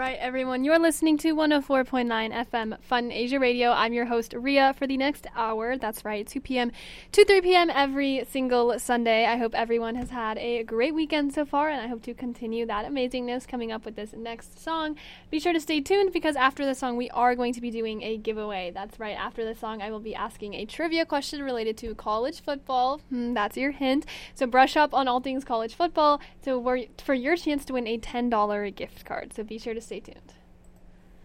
right, everyone. You're listening to 104.9 FM Fun Asia Radio. I'm your host, Ria, for the next hour. That's right, 2 p.m. to 3 p.m. every single Sunday. I hope everyone has had a great weekend so far, and I hope to continue that amazingness coming up with this next song. Be sure to stay tuned, because after the song, we are going to be doing a giveaway. That's right, after the song, I will be asking a trivia question related to college football. That's your hint. So brush up on all things college football for your chance to win a $10 gift card. So be sure to stay tuned.